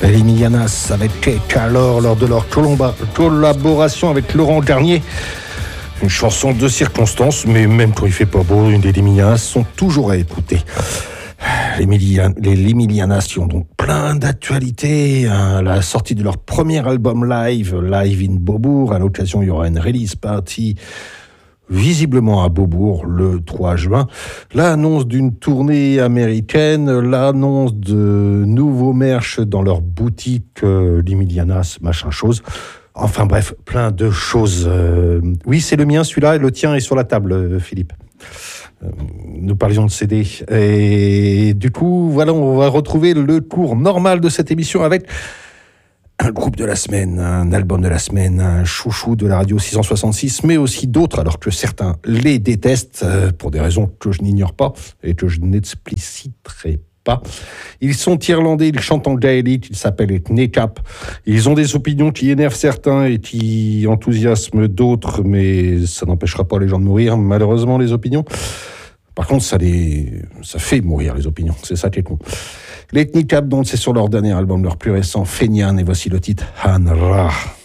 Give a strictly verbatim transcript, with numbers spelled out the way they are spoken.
Les Emilianas avec Kate alors lors de leur colomba- collaboration avec Laurent Garnier. Une chanson de circonstance, mais même quand il fait pas beau, les Emilianas sont toujours à écouter. Les, Milian- les Emilianas qui ont donc plein d'actualités. Hein, la sortie de leur premier album live, Live in Beaubourg. À l'occasion, il y aura une release party visiblement à Beaubourg le trois juin. L'annonce d'une tournée américaine, l'annonce de nouveaux merch dans leur boutique, euh, l'Emilianas, machin chose. Enfin bref, plein de choses. Euh, oui, c'est le mien, celui-là, et le tien est sur la table, euh, Philippe. Euh, nous parlions de C D. Et du coup, voilà, on va retrouver le cours normal de cette émission avec un groupe de la semaine, un album de la semaine, un chouchou de la radio six cent soixante-six, mais aussi d'autres, alors que certains les détestent, euh, pour des raisons que je n'ignore pas et que je n'expliciterai pas. Ils sont irlandais, ils chantent en gaélique, ils s'appellent Knecap. Ils ont des opinions qui énervent certains et qui enthousiasment d'autres, mais ça n'empêchera pas les gens de mourir, malheureusement, les opinions. Par contre, ça, les... ça fait mourir les opinions, c'est ça qui est con. Les Knecap, donc, c'est sur leur dernier album, leur plus récent, Fenian, et voici le titre Han Ra.